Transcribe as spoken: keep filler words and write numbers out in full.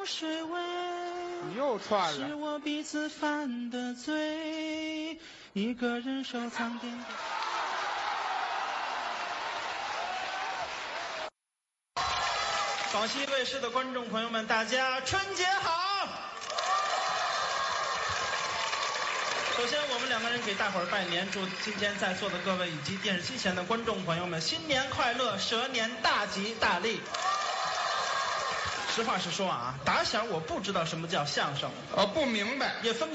水味。 你又串了。 是我彼此犯的罪，一个人收藏点点。广西卫视的观众朋友们，大家春节好！首先，我们两个人给大伙儿拜年，祝今天在座的各位以及电视机前的观众朋友们新年快乐，蛇年大吉大利。实话实说啊，打小我不知道什么叫相声， 哦，不明白。 也分。